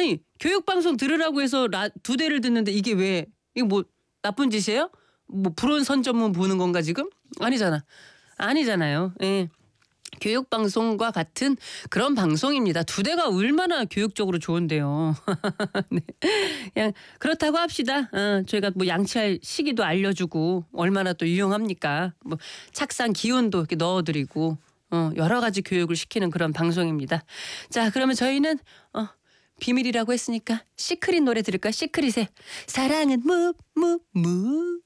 아니 교육방송 들으라고 해서 두 대를 듣는데 이게 왜 이거 뭐 나쁜 짓이에요? 뭐 불온 전문 보는 건가 지금? 아니잖아. 아니잖아요. 예. 교육방송과 같은 그런 방송입니다. 두 대가 얼마나 교육적으로 좋은데요. 네. 그냥 그렇다고 합시다. 저희가 뭐 양치할 시기도 알려주고 얼마나 또 유용합니까? 뭐 착상 기운도 이렇게 넣어드리고 여러 가지 교육을 시키는 그런 방송입니다. 자, 그러면 저희는 비밀이라고 했으니까 시크릿 노래 들을까? 시크릿의 사랑은 무무무